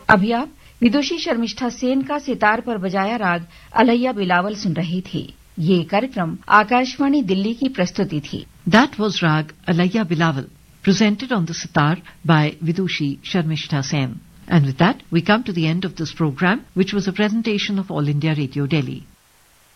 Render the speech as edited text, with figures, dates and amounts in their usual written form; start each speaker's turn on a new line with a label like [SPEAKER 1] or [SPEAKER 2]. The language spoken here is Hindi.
[SPEAKER 1] अभी आप विदुषी शर्मिष्ठा सेन का सितार पर बजाया राग अलैया बिलावल सुन रहे थे। ये कार्यक्रम आकाशवाणी दिल्ली की प्रस्तुति थी।
[SPEAKER 2] That was Rag Alaya Bilawal, presented on the sitar by Vidushi Sharmishta Sen. And with that, we come to the end of this program, which was a presentation of All India Radio Delhi.